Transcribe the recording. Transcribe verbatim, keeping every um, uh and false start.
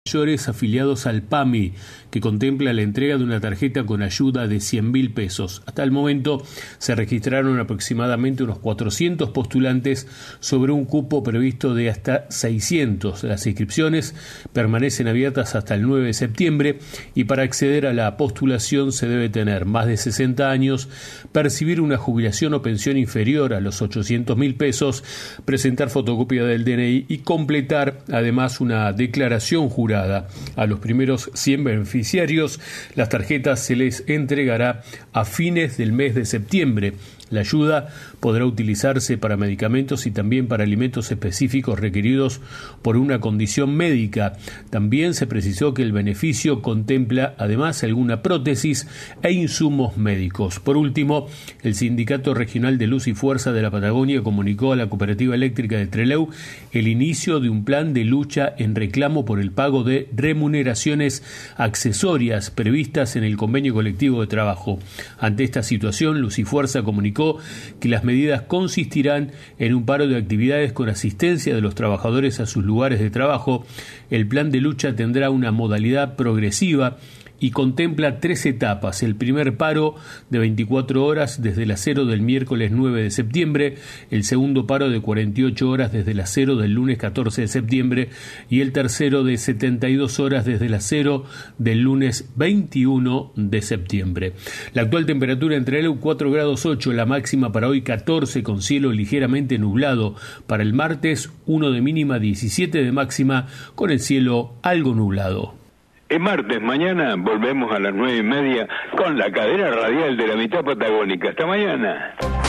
mayores afiliados al PAMI, que contempla la entrega de una tarjeta con ayuda de cien mil pesos. Hasta el momento se registraron aproximadamente unos cuatrocientos postulantes sobre un cupo previsto de hasta seiscientos. Las inscripciones permanecen abiertas hasta el nueve de septiembre y para acceder a la postulación se debe tener más de sesenta años, percibir una jubilación o pensión inferior a los ochocientos mil pesos, presentar fotocopia del D N I y completar además una declaración jurada. A los primeros cien beneficiarios, las tarjetas se les entregará a fines del mes de septiembre. La ayuda podrá utilizarse para medicamentos y también para alimentos específicos requeridos por una condición médica. También se precisó que el beneficio contempla además alguna prótesis e insumos médicos. Por último, el Sindicato Regional de Luz y Fuerza de la Patagonia comunicó a la Cooperativa Eléctrica de Trelew el inicio de un plan de lucha en reclamo por el pago de remuneraciones accesorias previstas en el convenio colectivo de trabajo. Ante esta situación, Luz y Fuerza comunicó que las medidas consistirán en un paro de actividades con asistencia de los trabajadores a sus lugares de trabajo. El plan de lucha tendrá una modalidad progresiva y contempla tres etapas. El primer paro de veinticuatro horas desde las cero del miércoles nueve de septiembre, el segundo paro de cuarenta y ocho horas desde las cero del lunes catorce de septiembre y el tercero de setenta y dos horas desde las cero del lunes veintiuno de septiembre. La actual temperatura en Trelew cuatro grados ocho, la máxima para hoy catorce con cielo ligeramente nublado. Para el martes uno de mínima, diecisiete de máxima con el cielo algo nublado. Es martes, mañana volvemos a las nueve y media con la cadena radial de la mitad patagónica. Hasta mañana.